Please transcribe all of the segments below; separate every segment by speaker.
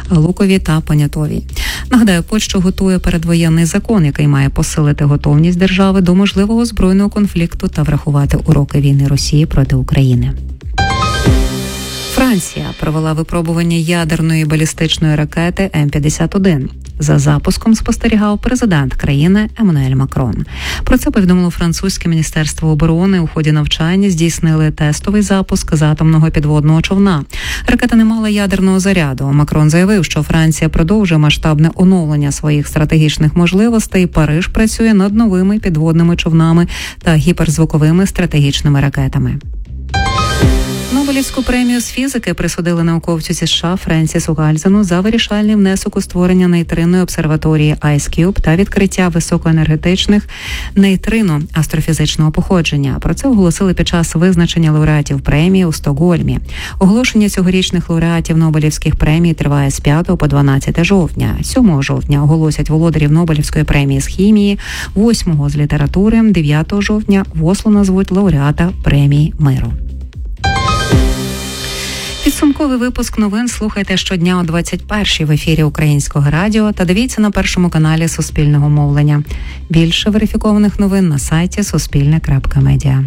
Speaker 1: Лукові та Понятовій. Нагадаю, Польща готує передвоєнний закон, який має посилити готовність держави до можливого збройного конфлікту та врахувати уроки війни Росії проти України. Франція провела випробування ядерної балістичної ракети М-51. За запуском спостерігав президент країни Еммануель Макрон. Про це повідомило французьке міністерство оборони. У ході навчання здійснили тестовий запуск з атомного підводного човна. Ракета не мала ядерного заряду. Макрон заявив, що Франція продовжує масштабне оновлення своїх стратегічних можливостей. Париж працює над новими підводними човнами та гіперзвуковими стратегічними ракетами. Нобелівську премію з фізики присудили науковцю зі США Френсісу Гальзену за вирішальний внесок у створення нейтринної обсерваторії IceCube та відкриття високоенергетичних нейтрино астрофізичного походження. Про це оголосили під час визначення лауреатів премії у Стокгольмі. Оголошення цьогорічних лауреатів Нобелівських премій триває з 5 по 12 жовтня. 7 жовтня оголосять володарів Нобелівської премії з хімії, 8 з літератури, 9 жовтня в Осло назвуть лауреата премії миру. Підсумковий випуск новин слухайте щодня о 21-й в ефірі Українського радіо та дивіться на Першому каналі Суспільного мовлення. Більше верифікованих новин на сайті Суспільне.Медіа.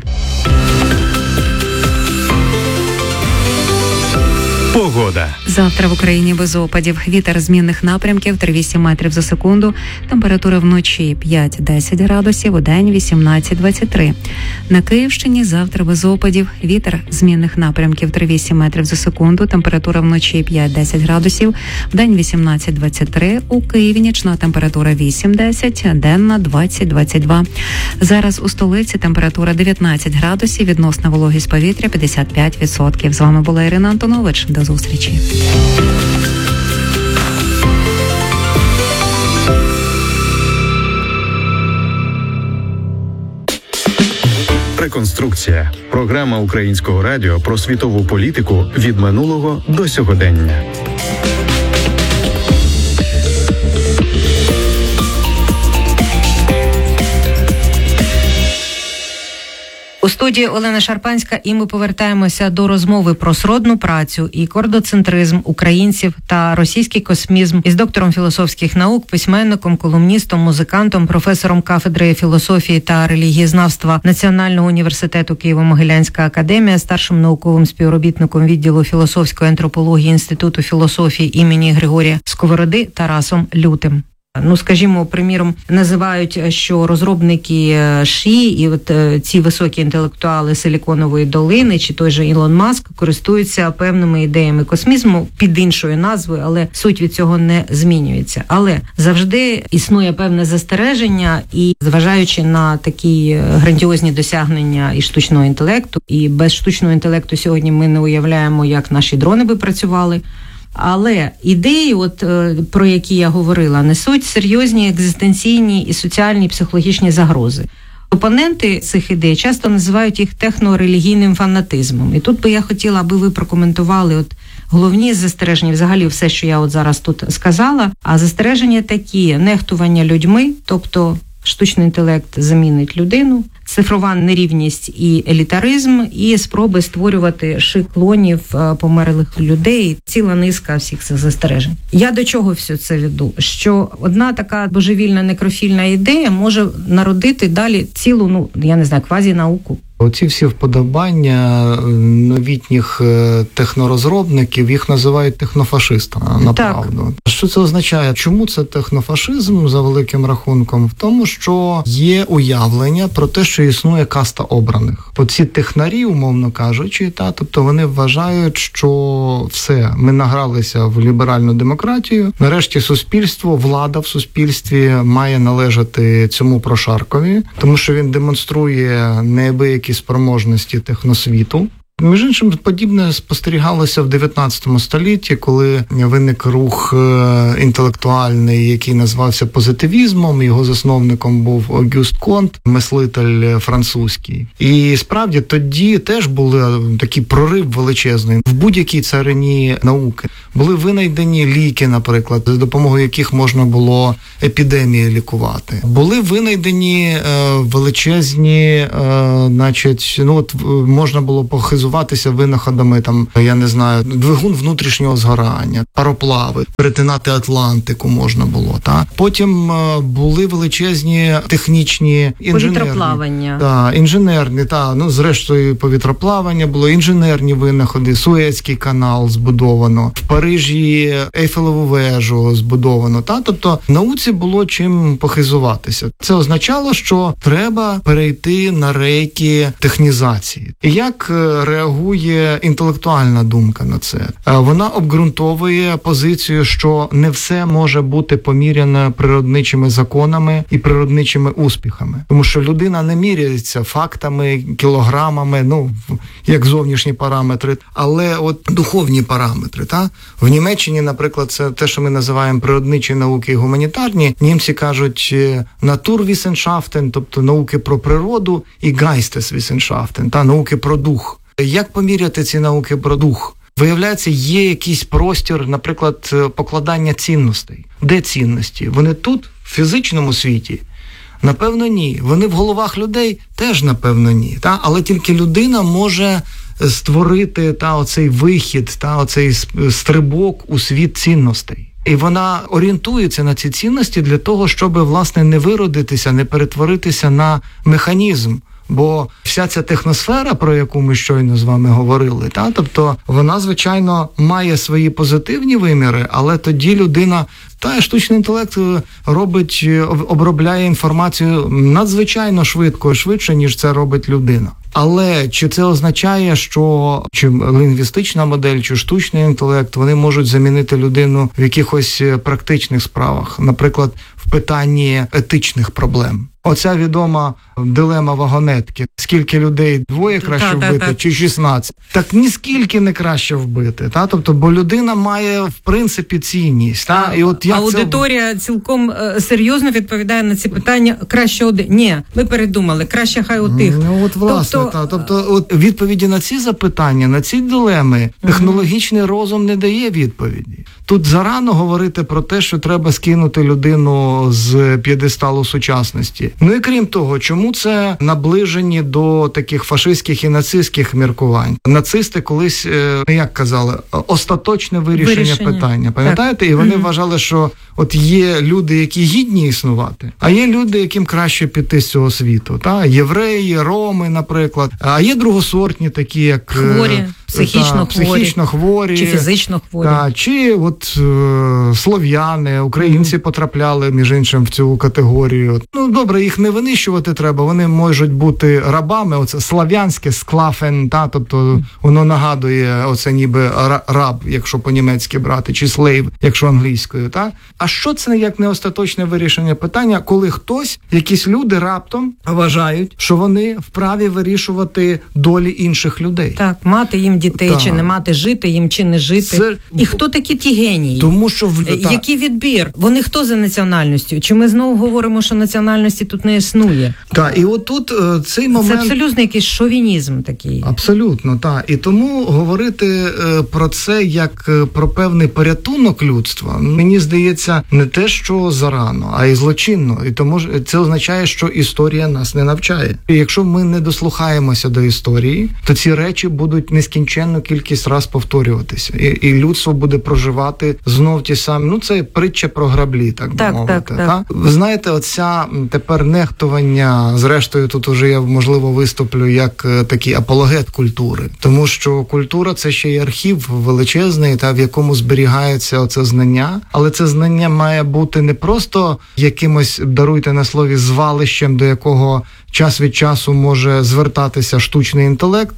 Speaker 2: Погода.
Speaker 1: Завтра в Україні без опадів. Вітер змінних напрямків 3-8 метрів за секунду. Температура вночі 5-10 градусів, удень 18-23. На Київщині завтра без опадів. Вітер змінних напрямків 3-8 метрів за секунду. Температура вночі 5-10 градусів, вдень 18-23. У Києві нічна температура 8-10, денна 20-22. Зараз у столиці температура 19 градусів, відносна вологість повітря 55%. З вами була Ірина Антонович. До зустрічі.
Speaker 2: Реконструкція. Програма Українського радіо про світову політику від минулого до сьогодення.
Speaker 3: У студії Олена Шарпанська, і ми повертаємося до розмови про сродну працю і кордоцентризм українців та російський космізм із доктором філософських наук, письменником, колумністом, музикантом, професором кафедри філософії та релігієзнавства Національного університету Києво-Могилянська академія, старшим науковим співробітником відділу філософської антропології Інституту філософії імені Григорія Сковороди Тарасом Лютим. Ну, скажімо, приміром, називають, що розробники ШІ і от ці високі інтелектуали Силіконової долини, чи той же Ілон Маск, користуються певними ідеями космізму під іншою назвою, але суть від цього не змінюється. Але завжди існує певне застереження, і зважаючи на такі грандіозні досягнення і штучного інтелекту, і без штучного інтелекту сьогодні ми не уявляємо, як наші дрони би працювали. Але ідеї, про які я говорила, несуть серйозні екзистенційні і соціальні, і психологічні загрози. Опоненти цих ідей часто називають їх технорелігійним фанатизмом. І тут би я хотіла, аби ви прокоментували головні застереження, взагалі все, що я зараз тут сказала. А застереження такі: нехтування людьми, тобто штучний інтелект замінить людину, цифрова нерівність і елітаризм, і спроби створювати клонів померлих людей, ціла низка всіх цих застережень. Я до чого все це веду? Що одна така божевільна некрофільна ідея може народити далі цілу, квазінауку.
Speaker 4: Оці всі вподобання новітніх технорозробників, їх називають технофашистами, направду. Що це означає? Чому це технофашизм за великим рахунком? В тому, що є уявлення про те, що існує каста обраних. Оці технарі, умовно кажучи, тобто вони вважають, що все, ми награлися в ліберальну демократію, нарешті суспільство, влада в суспільстві має належати цьому прошаркові, тому що він демонструє неабиякі спроможності техносвіту. Між іншим, подібне спостерігалося в 19 столітті, коли виник рух інтелектуальний, який назвався позитивізмом. Його засновником був Огюст Конт, мислитель французький. І справді тоді теж був такий прорив величезний в будь-якій царині науки. Були винайдені ліки, наприклад, за допомогою яких можна було епідемії лікувати. Були винайдені величезні, можна було похизувати похизуватися винаходами, там, я не знаю, двигун внутрішнього згорання, пароплави, перетинати Атлантику можна було. Та? Потім були величезні технічні інженерні, зрештою повітроплавання було, інженерні винаходи, Суецький канал збудовано, в Парижі Ейфелеву вежу збудовано. Тобто науці було чим похизуватися. Це означало, що треба перейти на рейки технізації. І як реагує інтелектуальна думка на це? Вона обґрунтовує позицію, що не все може бути поміряно природничими законами і природничими успіхами. Тому що людина не міряється фактами, кілограмами, як зовнішні параметри, але от духовні параметри. В Німеччині, наприклад, це те, що ми називаємо природничі науки і гуманітарні. Німці кажуть Naturwissenschaften, тобто науки про природу, і Geisteswissenschaften, науки про дух. Як поміряти ці науки про дух? Виявляється, є якийсь простір, наприклад, покладання цінностей. Де цінності? Вони тут, в фізичному світі? Напевно, ні. Вони в головах людей? Теж, напевно, ні. Але тільки людина може створити оцей вихід, оцей стрибок у світ цінностей. І вона орієнтується на ці цінності для того, щоб, власне, не виродитися, не перетворитися на механізм. Бо вся ця техносфера, про яку ми щойно з вами говорили, тобто вона, звичайно, має свої позитивні виміри, але тоді людина, штучний інтелект обробляє інформацію надзвичайно швидко, швидше, ніж це робить людина. Але чи це означає, що чи лінгвістична модель, чи штучний інтелект, вони можуть замінити людину в якихось практичних справах, наприклад, в питанні етичних проблем? Оця відома дилема вагонетки. Скільки людей двоє краще вбити, чи 16? Так ніскільки не краще вбити. Тобто, бо людина має, в принципі, цінність. І от
Speaker 3: аудиторія цілком серйозно відповідає на ці питання. Краще один. Ні, ми передумали. Краще хай у тих.
Speaker 4: Власне, тобто відповіді на ці запитання, на ці дилеми, технологічний розум не дає відповіді. Тут зарано говорити про те, що треба скинути людину з п'єдесталу сучасності. І крім того, чому це наближені до таких фашистських і нацистських міркувань? Нацисти колись, як казали, остаточне вирішення питання. Пам'ятаєте? І вони вважали, що от є люди, які гідні існувати, а є люди, яким краще піти з цього світу. Євреї, роми, наприклад. А є другосортні, такі як...
Speaker 3: Хворі, психічно хворі. Чи фізично хворі.
Speaker 4: Чи слов'яни, українці потрапляли, між іншим, в цю категорію. Добре, їх не винищувати треба, вони можуть бути рабами, оце слав'янське, склафен, тобто воно нагадує оце ніби раб, якщо по-німецьки брати, чи слейв, якщо англійською, А що це як не остаточне вирішення питання, коли якісь люди раптом вважають, що вони вправі вирішувати долі інших людей?
Speaker 3: Мати їм дітей, чи не мати, жити їм, чи не жити. І хто такі ті генії?
Speaker 4: Тому що
Speaker 3: який відбір? Вони хто за національністю? Чи ми знову говоримо, що національності тут не існує?
Speaker 4: І отут цей момент...
Speaker 3: Це абсолютно якийсь шовінізм такий.
Speaker 4: Абсолютно, І тому говорити про це як про певний порятунок людства, мені здається, не те, що зарано, а й злочинно. І тому це означає, що історія нас не навчає. І якщо ми не дослухаємося до історії, то ці речі будуть нескінченну кількість раз повторюватися. І людство буде проживати знов ті самі. Це притча про граблі, так би мовити. Ви знаєте, оця тепер нехтування, зрештою, тут уже я, можливо, виступлю як такий апологет культури. Тому що культура – це ще й архів величезний, в якому зберігається оце знання, але це знання має бути не просто якимось, даруйте на слові, звалищем, до якого час від часу може звертатися штучний інтелект,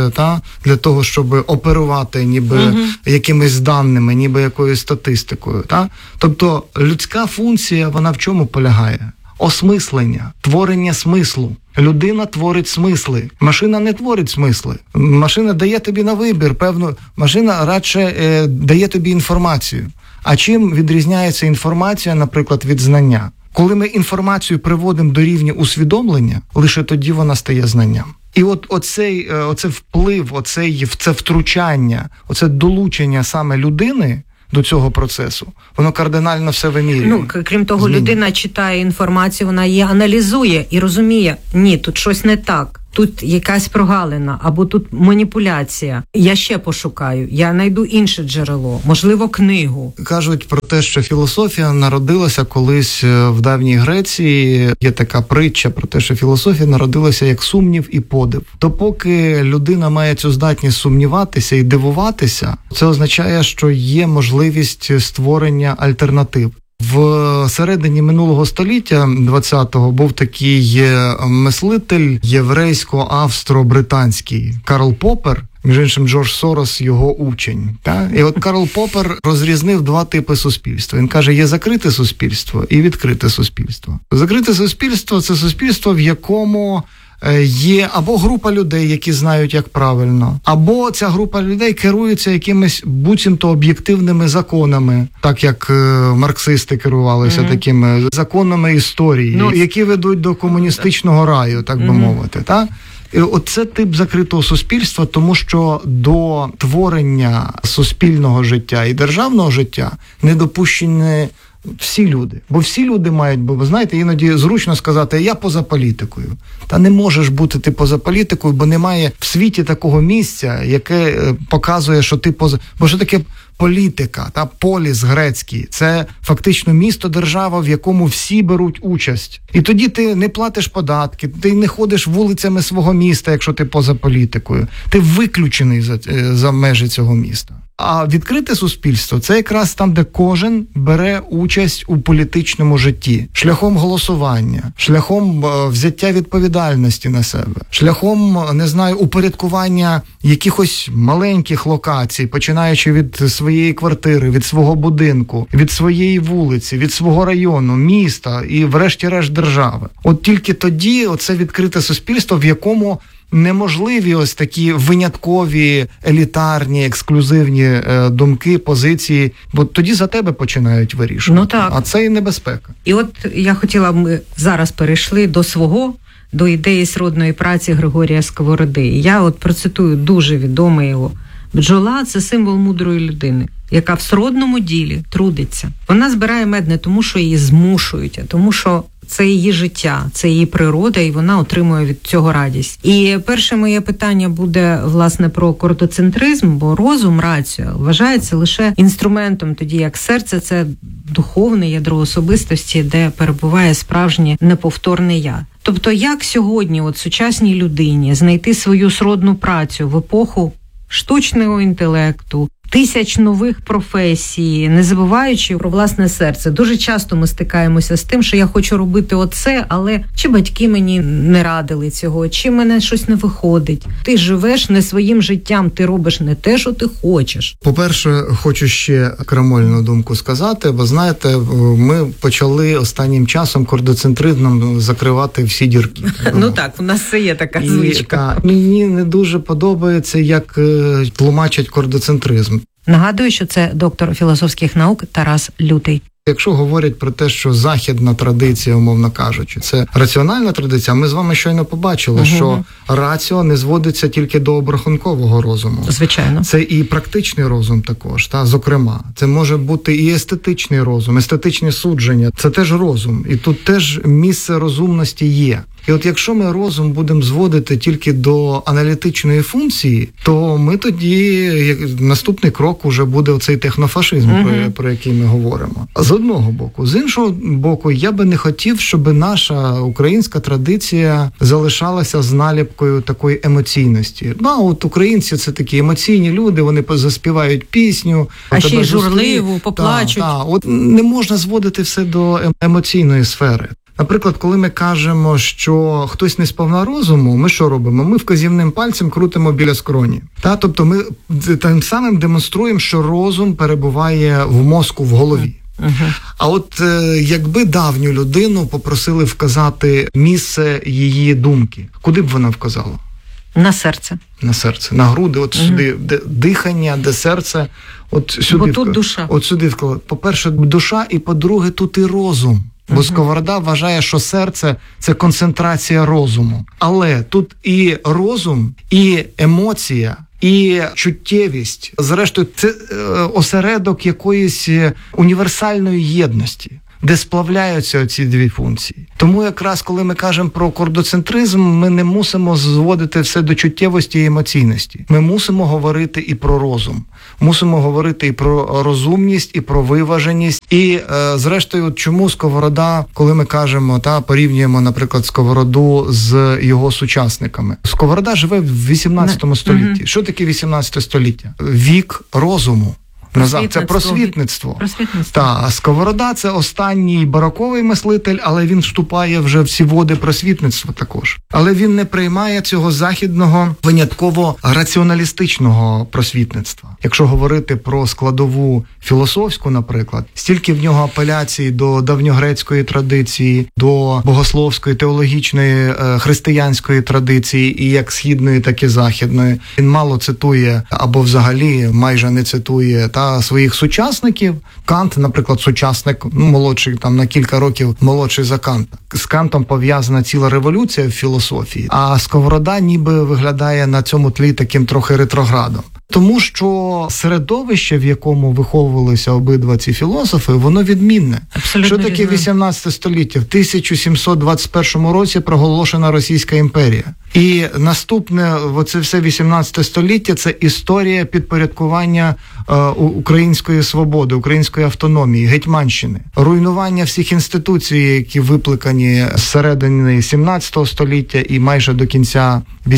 Speaker 4: для того, щоб оперувати ніби якимись даними, ніби якоюсь статистикою. Тобто людська функція, вона в чому полягає? Осмислення, творення смислу. Людина творить смисли. Машина не творить смисли. Машина дає тобі на вибір, певно, машина радше дає тобі інформацію. А чим відрізняється інформація, наприклад, від знання? Коли ми інформацію приводимо до рівня усвідомлення, лише тоді вона стає знанням. І оцей вплив, це втручання, оце долучення саме людини до цього процесу, воно кардинально все вимірює.
Speaker 3: Крім того, людина читає інформацію, вона її аналізує і розуміє, ні, тут щось не так. тут якась прогалина, або тут маніпуляція. Я ще пошукаю, я знайду інше джерело, можливо, книгу.
Speaker 4: Кажуть про те, що філософія народилася колись в давній Греції. Є така притча про те, що філософія народилася як сумнів і подив. То поки людина має цю здатність сумніватися і дивуватися, це означає, що є можливість створення альтернатив. В середині минулого століття, 20-го, був такий мислитель єврейсько-австро-британський Карл Поппер, між іншим Джордж Сорос його учень. Так? І от Карл Поппер розрізнив два типи суспільства. Він каже, є закрите суспільство і відкрите суспільство. Закрите суспільство – це суспільство, в якому є або група людей, які знають, як правильно, або ця група людей керується якимись буцімто об'єктивними законами, так як марксисти керувалися такими законами історії, які ведуть до комуністичного раю, так би мовити. Так? Оце тип закритого суспільства, тому що до творення суспільного життя і державного життя не допущені всі люди. Бо всі люди мають, бо знаєте, іноді зручно сказати, я поза політикою. Та не можеш бути ти поза політикою, бо немає в світі такого місця, яке показує, що ти поза... Бо що таке політика, та поліс грецький, це фактично місто-держава, в якому всі беруть участь. І тоді ти не платиш податки, ти не ходиш вулицями свого міста, якщо ти поза політикою. Ти виключений за межі цього міста. А відкрите суспільство – це якраз там, де кожен бере участь у політичному житті. Шляхом голосування, шляхом взяття відповідальності на себе, шляхом, не знаю, упорядкування якихось маленьких локацій, починаючи від своєї квартири, від свого будинку, від своєї вулиці, від свого району, міста і врешті-решт держави. От тільки тоді оце відкрите суспільство, в якому неможливі ось такі виняткові, елітарні, ексклюзивні думки, позиції, бо тоді за тебе починають вирішувати.
Speaker 3: Ну, так.
Speaker 4: А це і небезпека.
Speaker 3: І от я хотіла, ми зараз перейшли до ідеї сродної праці Григорія Сковороди. І я от процитую дуже відоме його. Бджола – це символ мудрої людини, яка в сродному ділі трудиться. Вона збирає мед не тому, що її змушують, а тому, що це її життя, це її природа, і вона отримує від цього радість. І перше моє питання буде, власне, про кордоцентризм, бо розум, рація, вважається лише інструментом, тоді як серце – це духовне ядро особистості, де перебуває справжнє неповторне «я». Тобто, як сьогодні от сучасній людині знайти свою сродну працю в епоху штучного інтелекту, тисяч нових професій, не забуваючи про власне серце. Дуже часто ми стикаємося з тим, що я хочу робити оце, але чи батьки мені не радили цього, чи мене щось не виходить. Ти живеш не своїм життям, ти робиш не те, що ти хочеш.
Speaker 4: По-перше, хочу ще крамольну думку сказати, бо, знаєте, ми почали останнім часом кордоцентризмом закривати всі дірки.
Speaker 3: Ну так, у нас це є така звичка.
Speaker 4: Мені не дуже подобається, як тлумачать кордоцентризм.
Speaker 3: Нагадую, що це доктор філософських наук Тарас Лютий.
Speaker 4: Якщо говорять про те, що західна традиція, умовно кажучи, це раціональна традиція, ми з вами щойно побачили, що раціо не зводиться тільки до обрахункового розуму.
Speaker 3: Звичайно.
Speaker 4: Це і практичний розум також, зокрема. Це може бути і естетичний розум, естетичне судження. Це теж розум. І тут теж місце розумності є. І от якщо ми розум будемо зводити тільки до аналітичної функції, то ми тоді, наступний крок уже буде оцей технофашизм, про який ми говоримо. З одного боку. З іншого боку, я би не хотів, щоб наша українська традиція залишалася з наліпкою такої емоційності. От українці – це такі емоційні люди, вони заспівають пісню.
Speaker 3: А ще й журливу, поплачуть.
Speaker 4: От не можна зводити все до емоційної сфери. Наприклад, коли ми кажемо, що хтось не сповна розуму, ми що робимо? Ми вказівним пальцем крутимо біля скроні. Тобто ми тим самим демонструємо, що розум перебуває в мозку, в голові. А от якби давню людину попросили вказати місце її думки, куди б вона вказала?
Speaker 3: На серце.
Speaker 4: На серце, на груди, от сюди, де дихання, де серце, от сюди.
Speaker 3: Бо тут душа.
Speaker 4: От сюди вклала. По-перше, душа, і по-друге, тут і розум. Бо Сковорода вважає, що серце – це концентрація розуму. Але тут і розум, і емоція, і чуттєвість. Зрештою, це осередок якоїсь універсальної єдності. де сплавляються ці дві функції. Тому якраз, коли ми кажемо про кордоцентризм, ми не мусимо зводити все до чуттєвості і емоційності. Ми мусимо говорити і про розум. Мусимо говорити і про розумність, і про виваженість. І, зрештою, чому Сковорода, коли ми кажемо, порівнюємо, наприклад, Сковороду з його сучасниками. Сковорода живе в 18 столітті. Що таке 18 століття? Вік розуму. Це просвітництво. А Сковорода – це останній бароковий мислитель, але він вступає вже в ці води просвітництва також. Але він не приймає цього західного, винятково раціоналістичного просвітництва. Якщо говорити про складову філософську, наприклад, стільки в нього апеляцій до давньогрецької традиції, до богословської, теологічної, християнської традиції, і як східної, так і західної. Він мало цитує, або взагалі майже не цитує, своїх сучасників. Кант, наприклад, сучасник, молодший, на кілька років молодший за Канта. З Кантом пов'язана ціла революція в філософії, а Сковорода ніби виглядає на цьому тлі таким трохи ретроградом. Тому що середовище, в якому виховувалися обидва ці філософи, воно відмінне.
Speaker 3: Абсолютно.
Speaker 4: Що таке 18 століття? В 1721 році проголошена Російська імперія. І наступне, оце все 18 століття, це історія підпорядкування української свободи, української автономії, гетьманщини. Руйнування всіх інституцій, які випликані з середини 17 століття і майже до кінця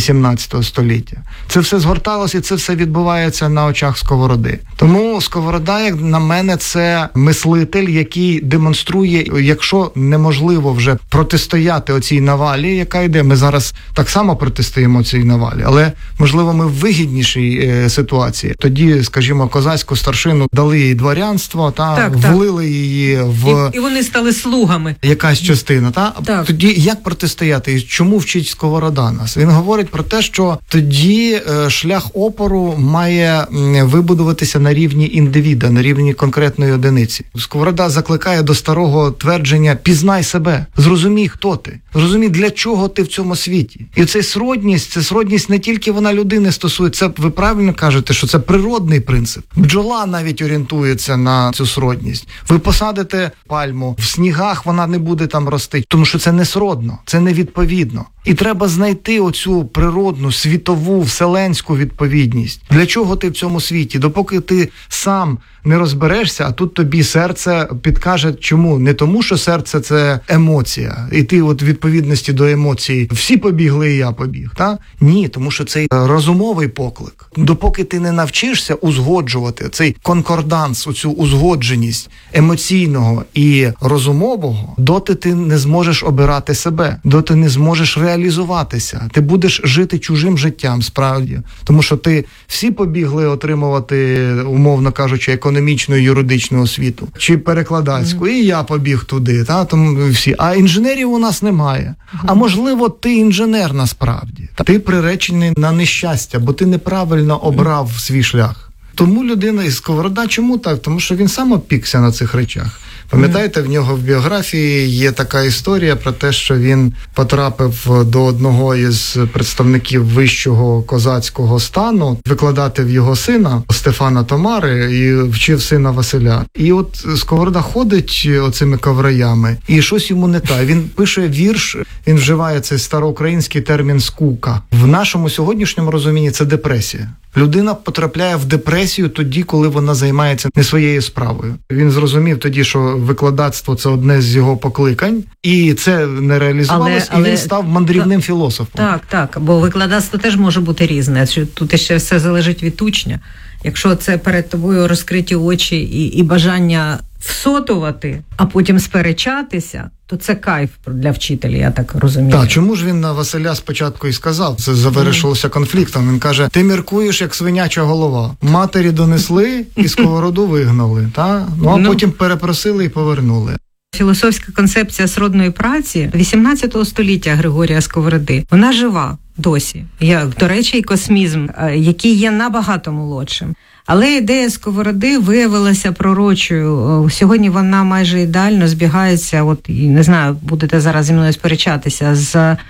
Speaker 4: 18 століття. Це все згорталося, і це все відбувається на очах Сковороди. Тому Сковорода, як на мене, це мислитель, який демонструє, якщо неможливо вже протистояти оцій навалі, яка йде, ми зараз так само протистоїмо цій навалі, але, можливо, ми в вигіднішій ситуації. Тоді, скажімо, козацьку старшину дали їй дворянство, влили її в...
Speaker 3: І вони стали слугами.
Speaker 4: Якась частина, Тоді як протистояти? І чому вчить Сковорода нас? Він говорить про те, що тоді шлях опору має вибудуватися на рівні індивіда, на рівні конкретної одиниці. Сковорода закликає до старого твердження «пізнай себе», зрозумій, хто ти, зрозумій, для чого ти в цьому світі. І це сродність не тільки вона людини стосується, ви правильно кажете, що це природний принцип. Бджола навіть орієнтується на цю сродність. Ви посадите пальму, в снігах вона не буде там рости, тому що це не сродно, це не відповідно. І треба знайти оцю природну, світову, вселенську відповідність. Для чого ти в цьому світі? Допоки ти сам не розберешся, а тут тобі серце підкаже, чому. Не тому, що серце – це емоція, і ти от в відповідності до емоцій всі побігли, і я побіг. Ні, тому що це розумовий поклик. Допоки ти не навчишся узгоджувати цей конкорданс, оцю узгодженість емоційного і розумового, доти ти не зможеш обирати себе, доти не зможеш реалізуватися. Ти будеш жити чужим життям, справді. Тому що ти всі побігли отримувати, умовно кажучи, економічну і юридичну освіту, чи перекладацьку, і я побіг туди, тому всі. А інженерів у нас немає. А можливо, ти інженер насправді. Ти приречений на нещастя, бо ти неправильно обрав свій шлях. Тому людина із Сковорода, чому так? Тому що він сам опікся на цих речах. Пам'ятаєте, в нього в біографії є така історія про те, що він потрапив до одного із представників вищого козацького стану викладати в його сина Стефана Томари і вчив сина Василя. І от Сковорода ходить оцими ковраями, і щось йому не так. Він пише вірш, він вживає цей староукраїнський термін «скука». В нашому сьогоднішньому розумінні це депресія. Людина потрапляє в депресію тоді, коли вона займається не своєю справою. Він зрозумів тоді, що викладацтво – це одне з його покликань, і це не реалізувалось, і він став мандрівним філософом.
Speaker 3: Так, бо викладацтво теж може бути різне. Тут ще все залежить від учня. Якщо це перед тобою розкриті очі і бажання всотувати, а потім сперечатися, то це кайф для вчителя, я так розумію.
Speaker 4: Так, чому ж він на Василя спочатку і сказав? Це завершилося конфліктом. Він каже, ти міркуєш, як свиняча голова. Матері донесли і Сковороду вигнали. А потім перепросили і повернули.
Speaker 3: Філософська концепція сродної праці 18 століття Григорія Сковороди, вона жива досі. До речі, і космізм, який є набагато молодшим. Але ідея Сковороди виявилася пророчою. Сьогодні вона майже ідеально збігається, не знаю, будете зараз зі мною сперечатися, з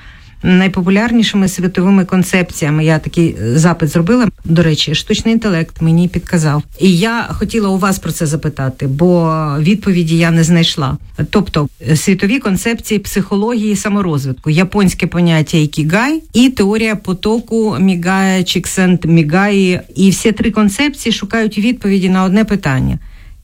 Speaker 3: найпопулярнішими світовими концепціями. Я такий запит зробила. До речі, штучний інтелект мені підказав. І я хотіла у вас про це запитати, бо відповіді я не знайшла. Тобто, світові концепції психології саморозвитку, японське поняття ікігай і теорія потоку Мігая, Чіксент-Мігаї. І всі три концепції шукають відповіді на одне питання.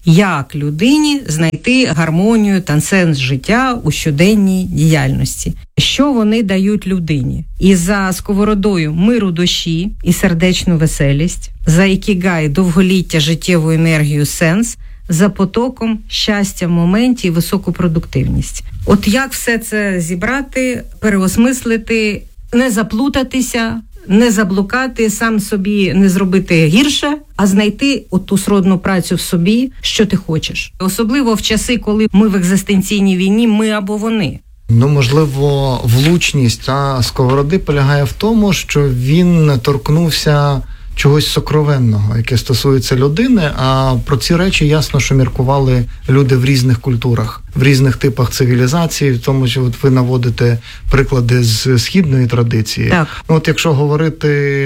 Speaker 3: Як людині знайти гармонію та сенс життя у щоденній діяльності? Що вони дають людині? І за сковородою миру душі і сердечну веселість, за ікігай довголіття, життєву енергію, сенс, за потоком щастя в моменті і високу продуктивність. От як все це зібрати, переосмислити, не заплутатися, не заблукати, сам собі не зробити гірше, а знайти оту сродну працю в собі, що ти хочеш. Особливо в часи, коли ми в екзистенційній війні, ми або вони.
Speaker 4: Можливо, влучність Сковороди полягає в тому, що він торкнувся чогось сокровенного, яке стосується людини, а про ці речі ясно, що міркували люди в різних культурах, в різних типах цивілізації, в тому, що от ви наводите приклади з східної традиції.
Speaker 3: Так.
Speaker 4: От якщо говорити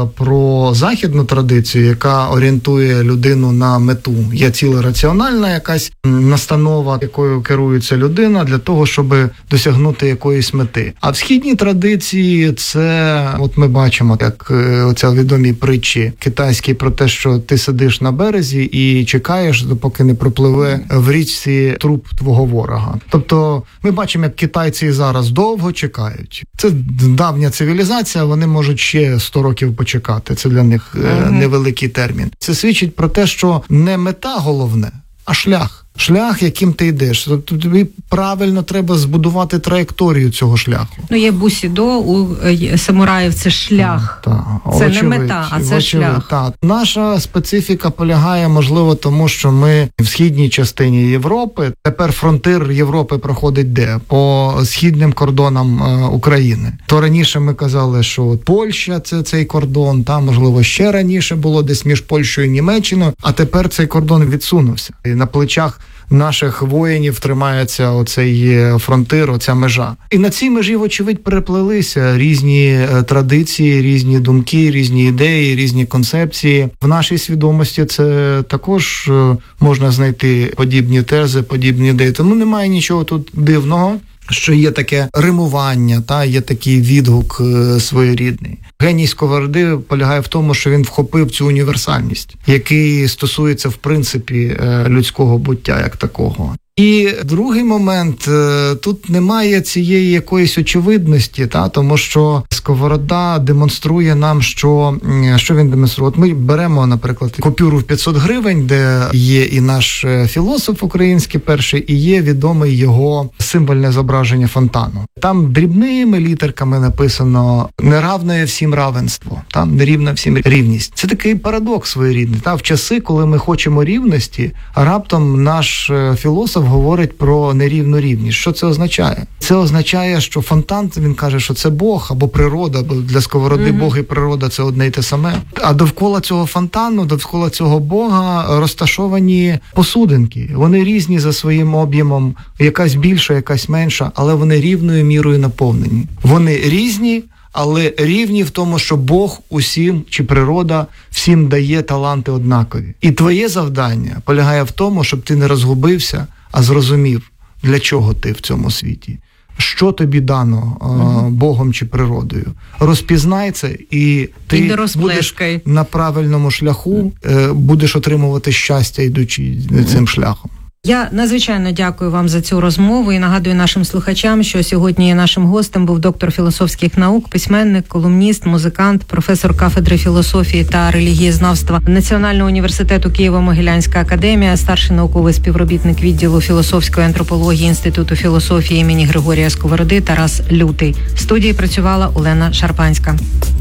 Speaker 4: про західну традицію, яка орієнтує людину на мету, є ціла раціональна якась настанова, якою керується людина для того, щоб досягнути якоїсь мети. А в східній традиції це, от ми бачимо, як оця відомі притчі китайські про те, що ти сидиш на березі і чекаєш, допоки не пропливе в річці труп твого ворога. Тобто ми бачимо, як китайці зараз довго чекають. Це давня цивілізація, вони можуть ще 100 років почекати. Це для них невеликий термін. Це свідчить про те, що не мета головне, а шлях. Шлях, яким ти йдеш. Тобто тобі правильно треба збудувати траєкторію цього шляху.
Speaker 3: Є бусідо, у самураїв це шлях. Це не мета, а це шлях.
Speaker 4: Так. Наша специфіка полягає, можливо, тому, що ми в східній частині Європи. Тепер фронтир Європи проходить де? По східним кордонам України. То раніше ми казали, що Польща – це цей кордон, там, можливо, ще раніше було десь між Польщею і Німеччиною, а тепер цей кордон відсунувся. І на плечах наших воїнів тримається оцей фронтир, оця межа. І на цій межі, вочевидь, переплелися різні традиції, різні думки, різні ідеї, різні концепції. В нашій свідомості це також можна знайти подібні тези, подібні ідеї. Тому немає нічого тут дивного, що є таке римування, є такий відгук своєрідний. Геній Сковороди полягає в тому, що він вхопив цю універсальність, який стосується, в принципі, людського буття як такого. І другий момент, тут немає цієї якоїсь очевидності, тому що Сковорода демонструє нам, що він демонструє. От ми беремо, наприклад, купюру в 500 гривень, де є і наш філософ український перший, і є відомий його символьне зображення фонтану. Там дрібними літерками написано «Не равне всім равенство», «Не рівна всім рівність». Це такий парадокс своєрідний. В часи, коли ми хочемо рівності, а раптом наш філософ говорить про нерівну рівність. Що це означає? Це означає, що фонтан, він каже, що це Бог або природа, бо для Сковороди Бог і природа – це одне й те саме. А довкола цього фонтану, довкола цього Бога розташовані посудинки. Вони різні за своїм об'ємом, якась більша, якась менша, але вони рівною мірою наповнені. Вони різні, але рівні в тому, що Бог усім, чи природа, всім дає таланти однакові. І твоє завдання полягає в тому, щоб ти не розгубився, а зрозумів, для чого ти в цьому світі. Що тобі дано Богом чи природою. Розпізнай це, і ти будеш на правильному шляху, будеш отримувати щастя, йдучи цим шляхом.
Speaker 3: Я надзвичайно дякую вам за цю розмову і нагадую нашим слухачам, що сьогодні нашим гостем був доктор філософських наук, письменник, колумніст, музикант, професор кафедри філософії та релігієзнавства Національного університету Києво-Могилянська академія, старший науковий співробітник відділу філософської антропології Інституту філософії імені Григорія Сковороди Тарас Лютий. В студії працювала Олена Шарпанська.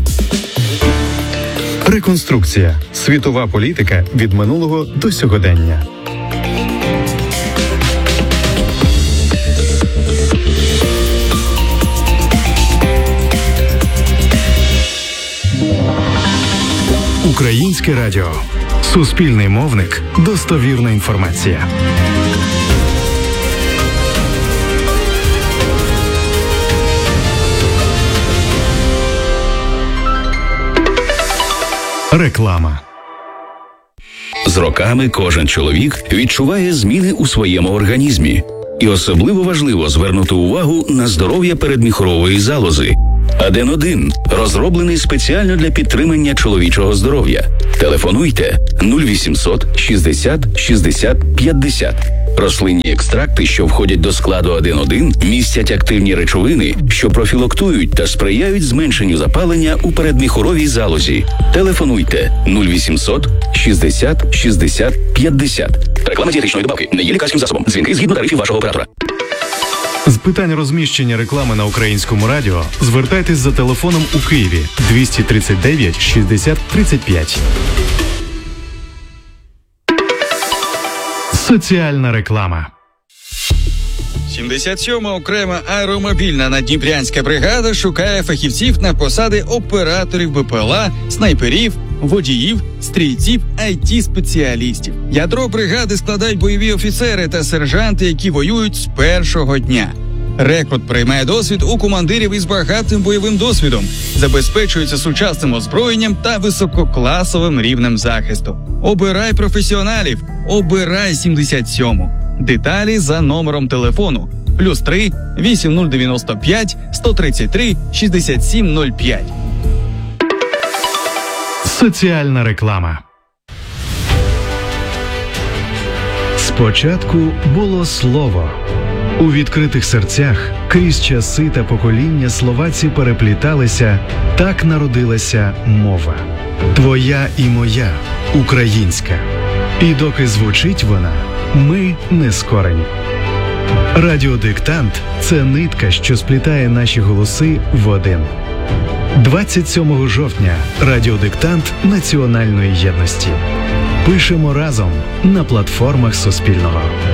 Speaker 2: Реконструкція. Світова політика від минулого до сьогодення. Українське радіо. Суспільний мовник. Достовірна інформація. Реклама.
Speaker 5: З роками кожен чоловік відчуває зміни у своєму організмі. І особливо важливо звернути увагу на здоров'я передміхорової залози. Аден-1 розроблений спеціально для підтримання чоловічого здоров'я. Телефонуйте 0800 60 60 50. Рослинні екстракти, що входять до складу Аден-1, містять активні речовини, що профілактують та сприяють зменшенню запалення у передміхоровій залозі. Телефонуйте 0800 60 60 50. Реклама дієтичної добавки не є лікарським засобом. Дзвінки згідно тарифів вашого оператора.
Speaker 2: З питань розміщення реклами на Українському радіо звертайтесь за телефоном у Києві 239 60 35. Соціальна реклама.
Speaker 6: 77-ма окрема аеромобільна наддніпрянська бригада шукає фахівців на посади операторів БПЛА, снайперів, водіїв, стрільців, IT-спеціалістів. Ядро бригади складають бойові офіцери та сержанти, які воюють з першого дня. Рекрут приймає досвід у командирів із багатим бойовим досвідом, забезпечується сучасним озброєнням та висококласовим рівнем захисту. Обирай професіоналів, обирай 77-му. Деталі за номером телефону +3 8095 133 6705.
Speaker 2: Соціальна реклама. Спочатку було слово. У відкритих серцях крізь часи та покоління слова ці перепліталися, так народилася мова. Твоя і моя, українська. І доки звучить вона, ми не скорені. Радіодиктант – це нитка, що сплітає наші голоси в один. 27 жовтня радіодиктант національної єдності. Пишемо разом на платформах Суспільного.